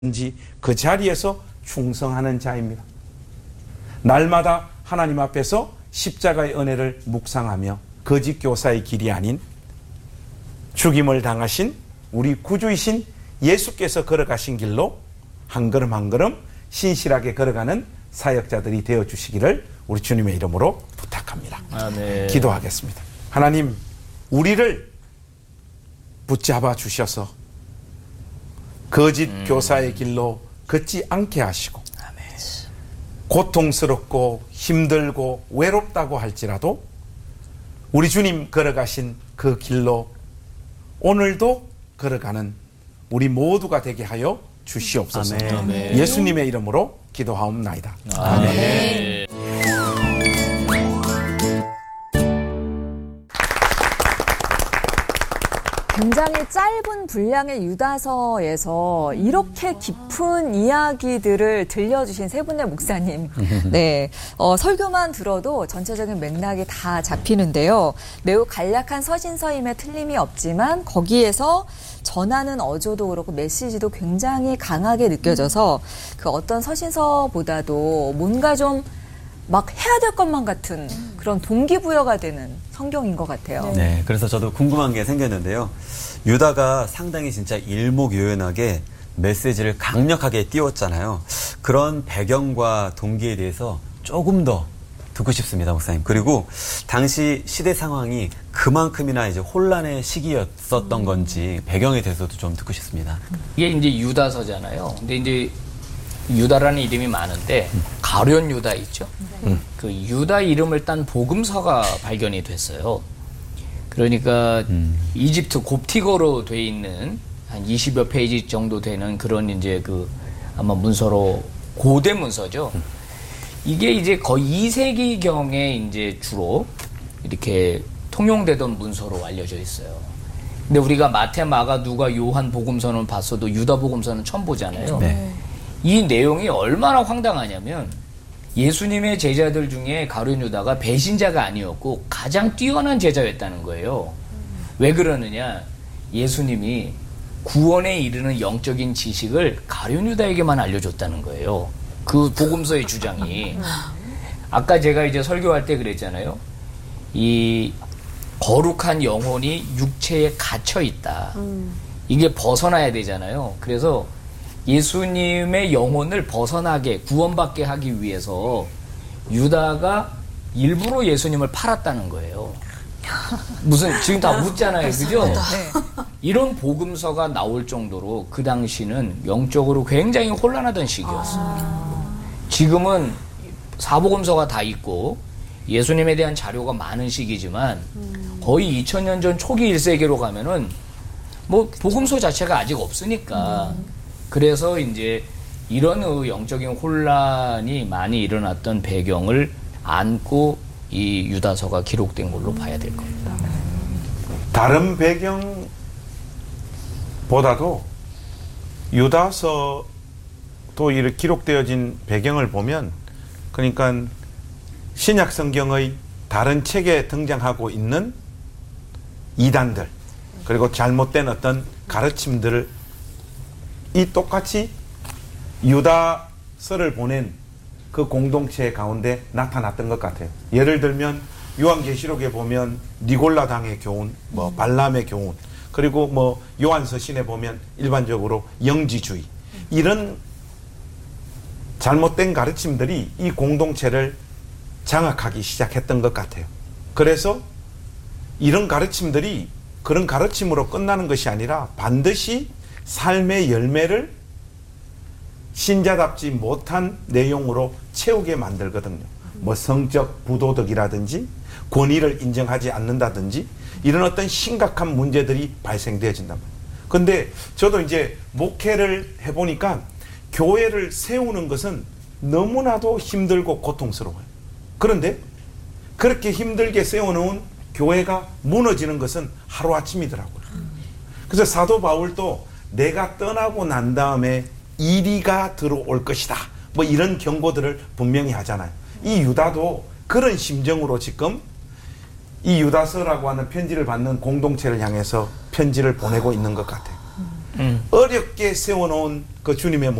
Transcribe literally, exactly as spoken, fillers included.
그 자리에서 충성하는 자입니다. 날마다 하나님 앞에서 십자가의 은혜를 묵상하며 거짓 교사의 길이 아닌 죽임을 당하신 우리 구주이신 예수께서 걸어가신 길로 한 걸음 한 걸음 신실하게 걸어가는 사역자들이 되어주시기를 우리 주님의 이름으로 부탁합니다. 아멘. 기도하겠습니다. 하나님, 우리를 붙잡아 주셔서 거짓 음. 교사의 길로 걷지 않게 하시고 아멘. 고통스럽고 힘들고 외롭다고 할지라도 우리 주님 걸어가신 그 길로 오늘도 걸어가는 우리 모두가 되게 하여 주시옵소서. 아멘. 예수님의 이름으로 기도하옵나이다. 아멘. 아멘. 굉장히 짧은 분량의 유다서에서 이렇게 깊은 이야기들을 들려주신 세 분의 목사님. 네, 어, 설교만 들어도 전체적인 맥락이 다 잡히는데요. 매우 간략한 서신서임에 틀림이 없지만 거기에서 전하는 어조도 그렇고 메시지도 굉장히 강하게 느껴져서 그 어떤 서신서보다도 뭔가 좀 막 해야 될 것만 같은 그런 동기부여가 되는 성경인 것 같아요. 네, 그래서 저도 궁금한 게 생겼는데요. 유다가 상당히 진짜 일목요연하게 메시지를 강력하게 띄웠잖아요. 그런 배경과 동기에 대해서 조금 더 듣고 싶습니다, 목사님. 그리고 당시 시대 상황이 그만큼이나 이제 혼란의 시기였었던 건지 배경에 대해서도 좀 듣고 싶습니다. 이게 이제 유다서잖아요. 근데 이제 유다라는 이름이 많은데 가룟 유다 있죠. 음. 그 유다 이름을 딴 복음서가 발견이 됐어요. 그러니까 음. 이집트 곱티거로 돼 있는 한 이십여 페이지 정도 되는 그런 이제 그 아마 문서로 고대 문서죠. 음. 이게 이제 거의 이 세기경에 이제 주로 이렇게 통용되던 문서로 알려져 있어요. 근데 우리가 마태, 마가, 누가, 요한 복음서는 봤어도 유다 복음서는 처음 보잖아요. 네. 이 내용이 얼마나 황당하냐면 예수님의 제자들 중에 가룟 유다가 배신자가 아니었고 가장 뛰어난 제자였다는 거예요. 왜 그러느냐? 예수님이 구원에 이르는 영적인 지식을 가룟 유다에게만 알려줬다는 거예요. 그 복음서의 주장이. 아까 제가 이제 설교할 때 그랬잖아요. 이 거룩한 영혼이 육체에 갇혀 있다. 이게 벗어나야 되잖아요. 그래서 예수님의 영혼을 벗어나게 구원받게 하기 위해서 유다가 일부러 예수님을 팔았다는 거예요. 무슨 지금 다 묻잖아요, 그죠? 네. 이런 복음서가 나올 정도로 그 당시는 영적으로 굉장히 혼란하던 시기였어요. 지금은 사복음서가 다 있고 예수님에 대한 자료가 많은 시기지만 거의 이천 년 전 초기 일 세기로 가면은 뭐 복음서 자체가 아직 없으니까. 그래서 이제 이런 영적인 혼란이 많이 일어났던 배경을 안고 이 유다서가 기록된 걸로 봐야 될 겁니다. 다른 배경보다도 유다서도 이렇게 기록되어진 배경을 보면 그러니까 신약 성경의 다른 책에 등장하고 있는 이단들 그리고 잘못된 어떤 가르침들을 이 똑같이 유다서를 보낸 그 공동체 가운데 나타났던 것 같아요. 예를 들면 요한계시록에 보면 니골라당의 교훈, 뭐 발람의 교훈, 그리고 뭐 요한서신에 보면 일반적으로 영지주의 이런 잘못된 가르침들이 이 공동체를 장악하기 시작했던 것 같아요. 그래서 이런 가르침들이 그런 가르침으로 끝나는 것이 아니라 반드시 삶의 열매를 신자답지 못한 내용으로 채우게 만들거든요. 뭐 성적 부도덕이라든지 권위를 인정하지 않는다든지 이런 어떤 심각한 문제들이 발생되어진단 말이에요. 근데 저도 이제 목회를 해보니까 교회를 세우는 것은 너무나도 힘들고 고통스러워요. 그런데 그렇게 힘들게 세워놓은 교회가 무너지는 것은 하루아침이더라고요. 그래서 사도 바울도 내가 떠나고 난 다음에 이리가 들어올 것이다. 뭐 이런 경고들을 분명히 하잖아요. 이 유다도 그런 심정으로 지금 이 유다서라고 하는 편지를 받는 공동체를 향해서 편지를 보내고 있는 것 같아요. 어렵게 세워놓은 그 주님의